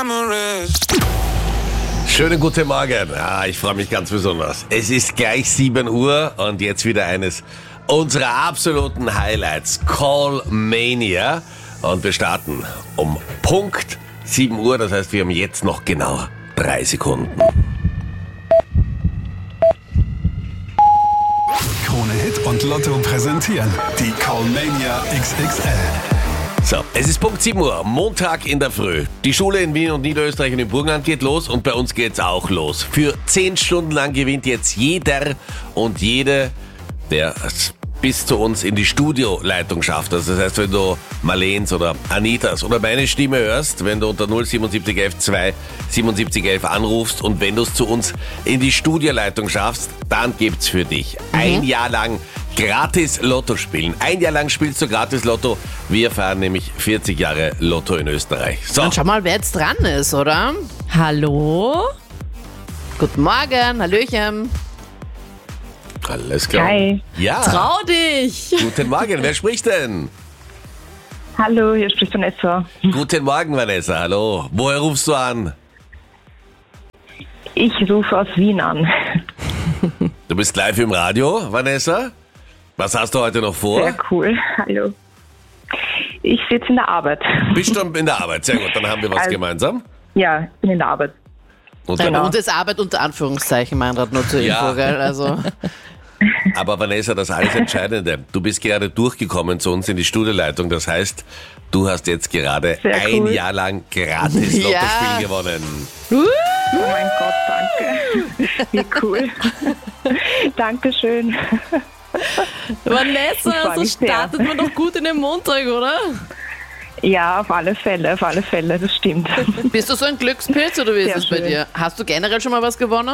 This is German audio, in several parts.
Schönen guten Morgen. Ich freue mich ganz besonders. Es ist gleich 7 Uhr und jetzt wieder eines unserer absoluten Highlights, Call Mania. Und wir starten um Punkt 7 Uhr, das heißt, wir haben jetzt noch genau 3 Sekunden. Krone Hit und Lotto präsentieren die Call Mania XXL. So, es ist Punkt 7 Uhr, Montag in der Früh. Die Schule in Wien und Niederösterreich und im Burgenland geht los und bei uns geht's auch los. Für 10 Stunden lang gewinnt jetzt jeder und jede, der es bis zu uns in die Studioleitung schafft. Also das heißt, wenn du Marlens oder Anitas oder meine Stimme hörst, wenn du unter 07711 2 7711 anrufst und wenn du es zu uns in die Studioleitung schaffst, dann gibt's für dich ein Jahr lang gratis Lotto spielen. Ein Jahr lang spielst du gratis Lotto. Wir fahren nämlich 40 Jahre Lotto in Österreich. So. Dann schau mal, wer jetzt dran ist, oder? Hallo? Guten Morgen, Hallöchen. Alles klar. Hi. Ja. Trau dich! Guten Morgen, wer spricht denn? Hallo, hier spricht Vanessa. Guten Morgen, Vanessa, hallo. Woher rufst du an? Ich rufe aus Wien an. Du bist live im Radio, Vanessa. Was hast du heute noch vor? Sehr cool. Hallo. Ich sitze in der Arbeit. Bist du in der Arbeit? Sehr gut, dann haben wir was Also- gemeinsam. Ja, ich bin in der Arbeit. Und Genau. Und es Arbeit unter Anführungszeichen, Meinrad, nur zur Ja. Info, gell? Also, Aber Vanessa, das alles Entscheidende. Du bist gerade durchgekommen zu uns in die Studioleitung. Das heißt, du hast jetzt gerade Sehr ein cool. Jahr lang gratis Ja. Lottospiel gewonnen. Oh mein Gott, danke. Wie cool. Dankeschön. Vanessa, freu so mich sehr. startet man doch gut in den Montag, oder? Ja, auf alle Fälle, das stimmt. bist du so ein Glückspilz oder wie ist Sehr es bei schön. dir? Hast du generell schon mal was gewonnen?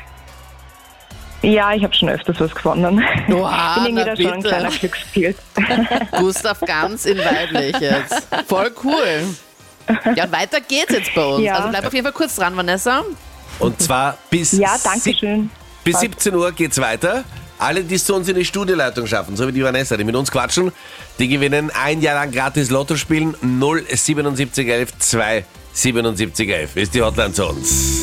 Ja, ich habe schon öfters was gewonnen. Oha, Ich bin irgendwie na da schon ein bitte. kleiner Glückspilz. Gustav ganz in weiblich jetzt. Voll cool. Ja, und weiter geht's jetzt bei uns. Ja. Also bleib auf jeden Fall kurz dran, Vanessa. Und zwar bis, Ja, danke schön. bis 17 Uhr geht's weiter. Alle, die es zu uns in die Studioleitung schaffen, so wie die Vanessa, die mit uns quatschen, die gewinnen ein Jahr lang gratis Lotto spielen. 07711 2 7711 ist die Hotline zu uns.